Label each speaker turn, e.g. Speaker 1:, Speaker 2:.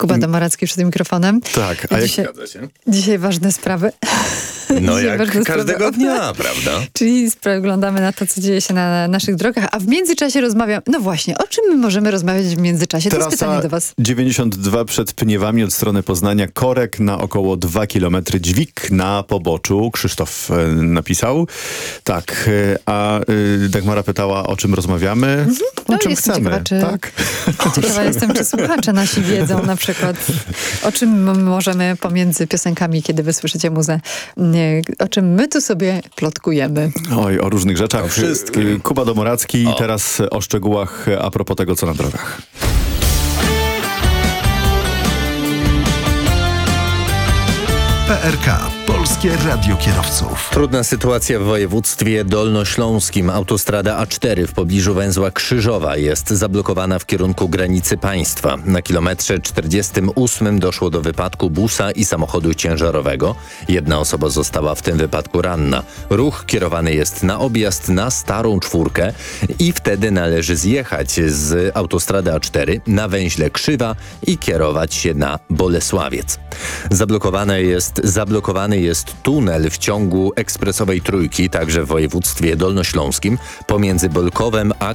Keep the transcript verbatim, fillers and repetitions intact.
Speaker 1: Kuba Domoracki przed mikrofonem.
Speaker 2: Tak, a
Speaker 1: dzisiaj,
Speaker 2: jak...
Speaker 1: dzisiaj ważne sprawy.
Speaker 3: No
Speaker 1: Dzisiaj
Speaker 3: jak
Speaker 1: ważne
Speaker 3: każdego
Speaker 1: sprawy.
Speaker 3: dnia, prawda?
Speaker 1: Czyli spoglądamy na to, co dzieje się na naszych drogach, a w międzyczasie rozmawiam... No właśnie, o czym my możemy rozmawiać w międzyczasie? To jest pytanie do was.
Speaker 2: dziewięćdziesiąt dwa przed Pniewami od strony Poznania. Korek na około dwa kilometry. Dźwig na poboczu. Krzysztof e, napisał. Tak, e, a e, Dagmara pytała, o czym rozmawiamy. Mhm.
Speaker 1: No,
Speaker 2: O czym
Speaker 1: jestem
Speaker 2: chcemy.
Speaker 1: Ciekawa, czy,
Speaker 2: tak?
Speaker 1: ciekawa jestem, czy słuchacze nasi wiedzą na przykład, o czym możemy pomiędzy piosenkami, kiedy wysłyszycie muzę, nie, o czym my tu sobie plotkujemy.
Speaker 2: Oj, o różnych rzeczach.
Speaker 3: O wszystkim.
Speaker 2: Kuba Domoracki.
Speaker 3: O.
Speaker 2: Teraz o szczegółach a propos tego, co na drogach.
Speaker 4: P R K. Polskie Radio Kierowców.
Speaker 3: Trudna sytuacja w województwie dolnośląskim. Autostrada A cztery w pobliżu węzła Krzyżowa jest zablokowana w kierunku granicy państwa. Na kilometrze czterdziestym ósmym doszło do wypadku busa i samochodu ciężarowego. Jedna osoba została w tym wypadku ranna. Ruch kierowany jest na objazd na Starą Czwórkę i wtedy należy zjechać z autostrady A cztery na węźle Krzywa i kierować się na Bolesławiec. Zablokowane jest, zablokowany jest tunel w ciągu ekspresowej Trójki, także w województwie dolnośląskim, pomiędzy Bolkowem a